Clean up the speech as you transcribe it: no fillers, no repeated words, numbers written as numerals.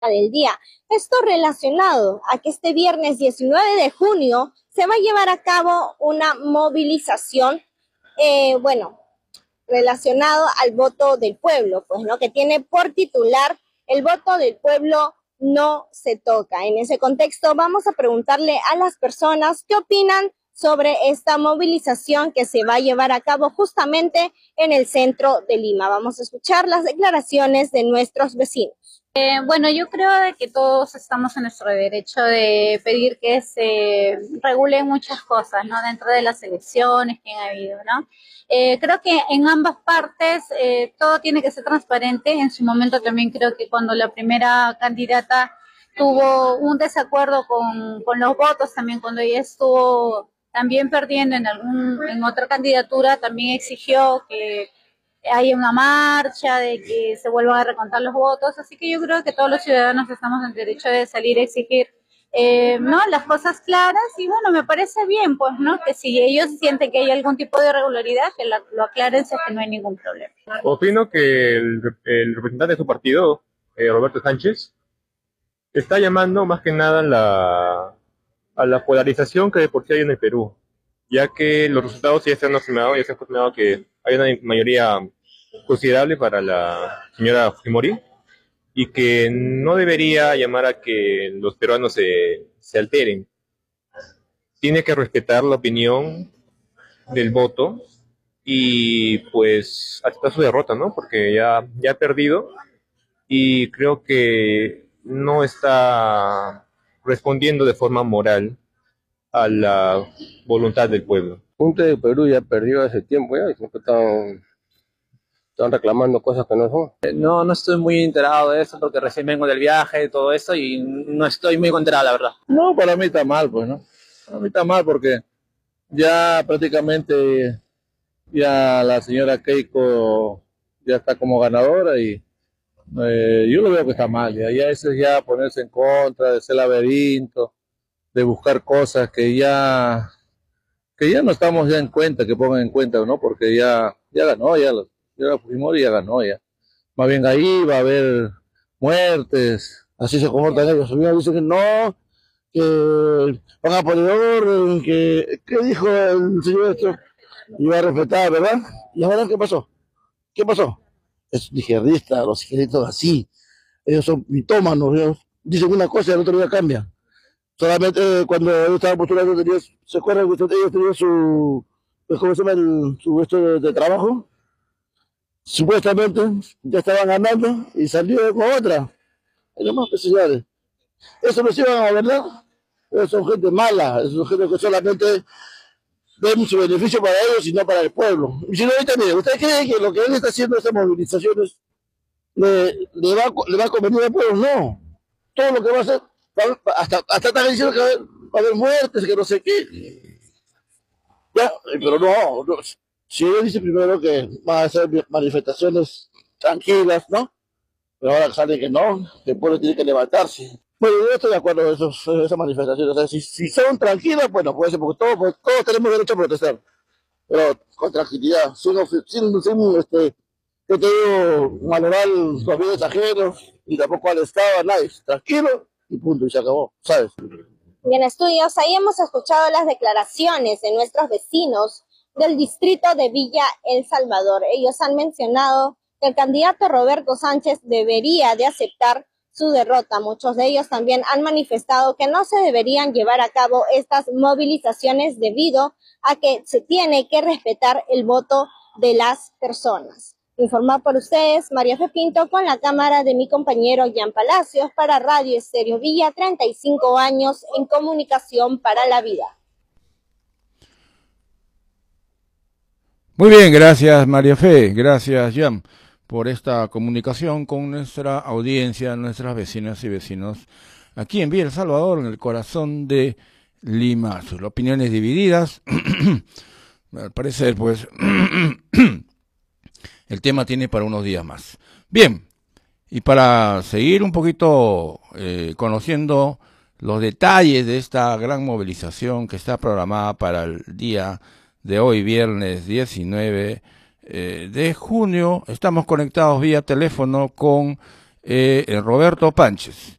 del día. Esto relacionado a que este viernes 19 de junio se va a llevar a cabo una movilización, relacionado al voto del pueblo, pues, ¿no? Que tiene por titular: el voto del pueblo no se toca. En ese contexto, vamos a preguntarle a las personas qué opinan sobre esta movilización que se va a llevar a cabo justamente en el centro de Lima. Vamos a escuchar las declaraciones de nuestros vecinos. Bueno, yo creo de que todos estamos en nuestro derecho de pedir que se regulen muchas cosas, ¿no? Dentro de las elecciones que han habido, ¿no? Creo que en ambas partes todo tiene que ser transparente. En su momento también creo que cuando la primera candidata tuvo un desacuerdo con los votos, también cuando ella estuvo también perdiendo en otra candidatura, también exigió que hay una marcha, de que se vuelvan a recontar los votos, así que yo creo que todos los ciudadanos estamos en derecho de salir a exigir ¿no? Las cosas claras, y bueno, me parece bien, pues, ¿no? Que si ellos sienten que hay algún tipo de irregularidad, que lo aclaren, si es que no hay ningún problema. Opino que el representante de su partido, Roberto Sánchez, está llamando más que nada a la polarización que de por sí hay en el Perú, ya que los resultados ya se han confirmado que hay una mayoría considerable para la señora Fujimori, y que no debería llamar a que los peruanos se alteren. Tiene que respetar la opinión del voto y pues aceptar su derrota, ¿no? Porque ya ha perdido, y creo que no está respondiendo de forma moral a la voluntad del pueblo. Junta de Perú ya perdió hace tiempo, ya, y siempre están reclamando cosas que no son. No estoy muy enterado de eso porque recién vengo del viaje y todo eso, y no estoy muy enterado, la verdad. No, para mí está mal, pues, ¿no? Para mí está mal porque ya prácticamente ya la señora Keiko ya está como ganadora, y yo lo veo que está mal. Ya eso es ya ponerse en contra de ese laberinto, de buscar cosas que ya no estamos ya en cuenta, que pongan en cuenta, ¿no? Porque ya ganó, ya Fujimori ya ganó, ya. Más bien ahí va a haber muertes, así se comportan ellos. Dicen que no, que van a poner orden, ¿qué dijo el señor esto? Iba a respetar, ¿verdad? ¿Y ahora qué pasó? ¿Qué pasó? Es izquierdista, los izquierdistas así. Ellos son mitómanos, ellos dicen una cosa y al otro día cambian. Solamente cuando ellos estaban postulando, ¿se acuerdan que ellos tenían ¿cómo se llama? Su esto de trabajo? Supuestamente ya estaban ganando y salió con otra. Hay más especiales. Eso no sirve a verdad. Ellos son gente mala, esos son gente que solamente ven su beneficio para ellos y no para el pueblo. Y si no, ahorita, mire, ¿usted cree que lo que él está haciendo, estas movilizaciones, le va a convenir al pueblo? No. Todo lo que va a hacer, hasta están diciendo que va a haber muertes, que no sé qué. Ya, pero no. Si ellos dicen primero que van a hacer manifestaciones tranquilas, ¿no? Pero ahora sale que no, que el pueblo tiene que levantarse. Bueno, yo estoy de acuerdo con esas manifestaciones. O sea, si son tranquilas, bueno, puede ser, porque todos tenemos derecho a protestar. Pero con tranquilidad, sin que te digo, valorar los bienes ajenos, y tampoco al Estado, a nadie. Tranquilo, y punto, y se acabó, ¿sabes? Bien, estudios, ahí hemos escuchado las declaraciones de nuestros vecinos del distrito de Villa El Salvador. Ellos han mencionado que el candidato Roberto Sánchez debería de aceptar su derrota. Muchos de ellos también han manifestado que no se deberían llevar a cabo estas movilizaciones debido a que se tiene que respetar el voto de las personas. Informar por ustedes, María Fe Pinto, con la cámara de mi compañero Jan Palacios para Radio Estéreo Villa, 35 años en comunicación para la vida. Muy bien, gracias María Fe, gracias Jan por esta comunicación con nuestra audiencia, nuestras vecinas y vecinos aquí en Villa El Salvador, en el corazón de Lima. Sus opiniones divididas, al parecer pues el tema tiene para unos días más. Bien, y para seguir un poquito conociendo los detalles de esta gran movilización que está programada para el día de hoy, viernes 19 de junio, estamos conectados vía teléfono con Roberto Pánchez.